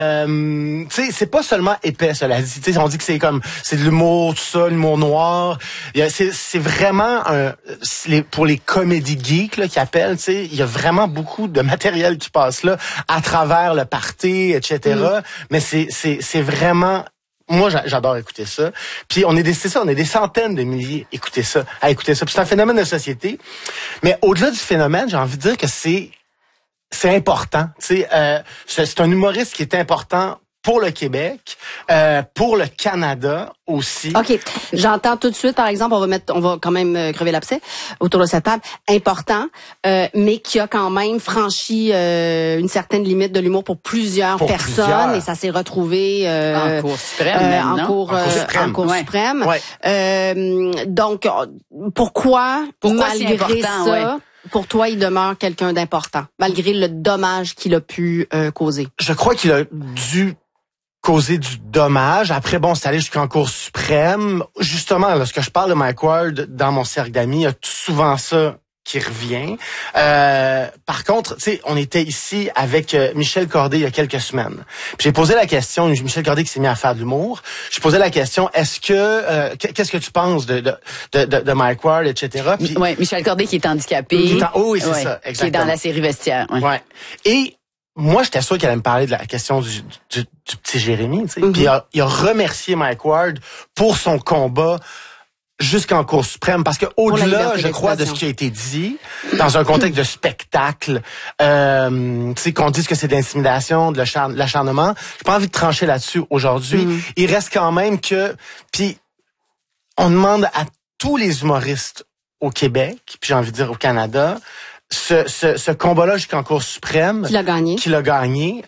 Tu sais, c'est pas seulement épais, cela dit. Tu sais, on dit que c'est de l'humour, tout ça, l'humour noir. C'est vraiment pour les comédies geeks là qui appellent. Tu sais, il y a vraiment beaucoup de matériel qui passe là à travers le party, etc. Mais c'est vraiment. Moi, j'adore écouter ça. Puis on est des centaines de milliers à écouter ça. Puis c'est un phénomène de société. Mais au-delà du phénomène, j'ai envie de dire que c'est important. Tu sais, c'est un humoriste qui est important pour le Québec, pour le Canada aussi. OK. J'entends tout de suite, par exemple, on va quand même crever l'abcès autour de cette table. Important, mais qui a quand même franchi une certaine limite de l'humour pour plusieurs personnes. Et ça s'est retrouvé en Cour suprême, en Cour suprême. Ouais. Donc, pourquoi malgré ça... Ouais. Pour toi, il demeure quelqu'un d'important, malgré le dommage qu'il a pu causer? Je crois qu'il a dû causer du dommage. Après, bon, c'est allé jusqu'en Cour suprême. Justement, lorsque je parle de Mike Ward dans mon cercle d'amis, il y a souvent ça qui revient. Par contre, tu sais, on était ici avec Michel Corday il y a quelques semaines. Puis j'ai posé la question, Michel Corday qui s'est mis à faire de l'humour. J'ai posé la question, qu'est-ce que tu penses de Mike Ward, etc. Puis, ouais, Michel Corday qui est handicapé. Oui, c'est ça, exactement. Qui est dans la série Vestiaire. Ouais. Et moi, j'étais sûr qu'elle allait me parler de la question du petit Jérémy, tu sais. Puis il a remercié Mike Ward pour son combat jusqu'en Cour suprême, parce que au-delà, je crois, de ce qui a été dit, dans un contexte de spectacle, tu sais, qu'on dise que c'est de l'intimidation, de l'acharnement, j'ai pas envie de trancher là-dessus aujourd'hui. Il reste quand même que, puis on demande à tous les humoristes au Québec, puis j'ai envie de dire au Canada, ce combat-là jusqu'en Cour suprême, qu'il a gagné,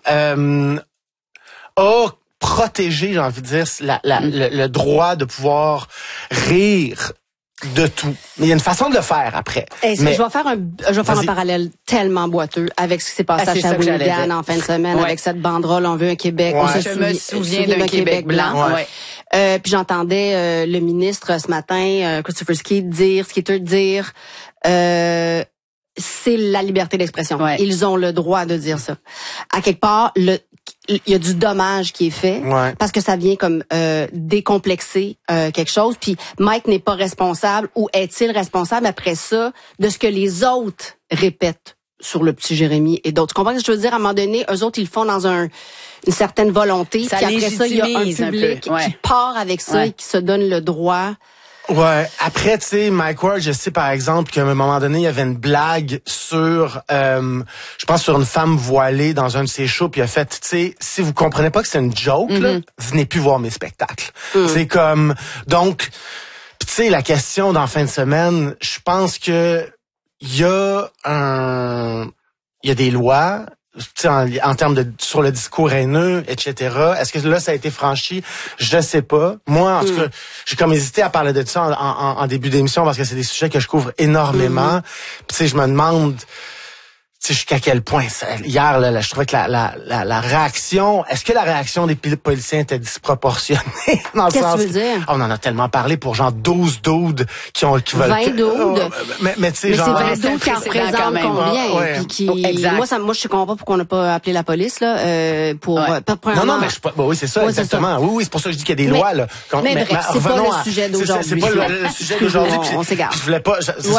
a protéger, j'ai envie de dire, le droit de pouvoir rire de tout. Mais il y a une façon de le faire après. Je vais faire un parallèle tellement boiteux avec ce qui s'est passé à Shawinigan en fin de semaine, avec cette banderole « On veut un Québec ». Je me souviens d'un Québec blanc. Puis j'entendais le ministre ce matin, Christopher Skeeter, dire c'est la liberté d'expression. Ils ont le droit de dire ça. À quelque part, il y a du dommage qui est fait parce que ça vient comme décomplexer quelque chose. Puis Mike n'est pas responsable, ou est-il responsable après ça de ce que les autres répètent sur le petit Jérémy et d'autres? Tu comprends ce que je veux dire? À un moment donné, eux autres, ils le font dans une certaine volonté. Puis après ça, il y a un public qui part avec ça et qui se donne le droit. Ouais. Après, tu sais, Mike Ward, je sais par exemple qu'à un moment donné, il y avait une blague sur, je pense sur une femme voilée dans un de ses shows, puis il a fait, tu sais, si vous comprenez pas que c'est une joke, là, venez plus voir mes spectacles. C'est comme, donc, tu sais, la question dans fin de semaine, je pense que il y a des lois. En termes sur le discours haineux, etc. Est-ce que là, ça a été franchi? Je sais pas. Moi, en tout cas, j'ai comme hésité à parler de ça en début d'émission parce que c'est des sujets que je couvre énormément. Puis, tu sais, je me demande, tu sais, jusqu'à quel point hier, là, je trouvais que la réaction, est-ce que la réaction des policiers était disproportionnée dans le sens? Qu'est-ce que tu veux dire? On en a tellement parlé pour genre 12 doudes qui veulent 20 doudes. Mais tu sais, genre. Mais c'est 20 doudes qui en représentent combien? Moi, je comprends pas pourquoi on n'a pas appelé la police, là, Non, mais oui, c'est ça, exactement. Oui, c'est pour ça que je dis qu'il y a des lois, là. Mais bref, c'est pas le sujet d'aujourd'hui. C'est pas le sujet d'aujourd'hui. On s'égare. Je voulais pas,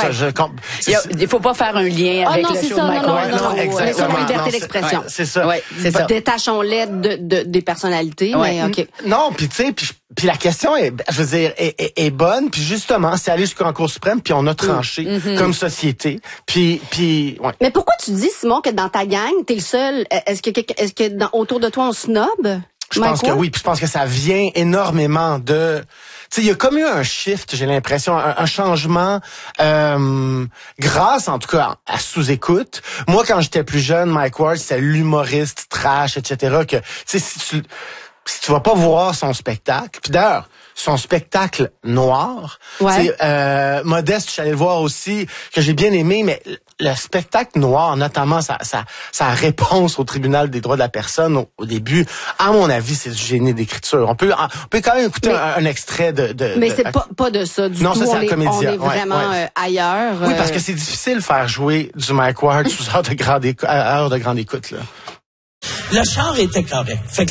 il faut pas faire un lien avec le show de Mike Ward. Non, exactement. Sur la liberté d'expression. C'est ça. C'est ça. Détachons-les des personnalités, mais OK. Non, puis tu sais, puis la question est, je veux dire, est bonne, puis justement, c'est allé jusqu'en Cour suprême, puis on a tranché comme société. Puis ouais. Mais pourquoi tu dis, Simon, que dans ta gang, t'es le seul? Est-ce que autour de toi on snob? Je pense que oui, puis je pense que ça vient énormément de... Tu sais, il y a comme eu un shift, j'ai l'impression, un changement grâce, en tout cas, à sous-écoute. Moi, quand j'étais plus jeune, Mike Ward, c'était l'humoriste trash, etc. Que, tu sais, si tu vas pas voir son spectacle, puis d'ailleurs, son spectacle noir, Modeste, je suis allé le voir aussi, que j'ai bien aimé, mais le spectacle noir, notamment sa réponse au tribunal des droits de la personne au début, à mon avis, c'est du génie d'écriture. On peut quand même écouter un extrait Mais c'est pas de ça du tout. Non, ça c'est la comédie. On est vraiment ailleurs. Oui, parce que c'est difficile de faire jouer du Mike Ward sous heure de grande écoute, là. Le char était correct. Fait que